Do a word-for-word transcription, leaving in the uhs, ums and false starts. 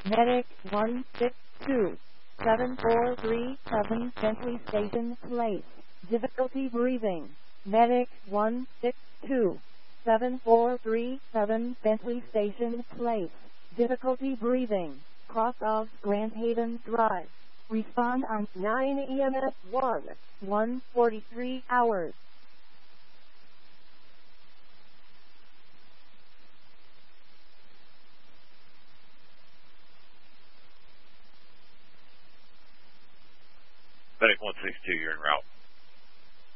Medic one six two seven four three seven Bentley Station Place. Difficulty breathing. Medic one six two seven four three seven Bentley Station Place. Difficulty breathing. Cross of Grand Haven Drive. Respond on nine E M S one, one forty-three hours. Medic one six two, you're en route.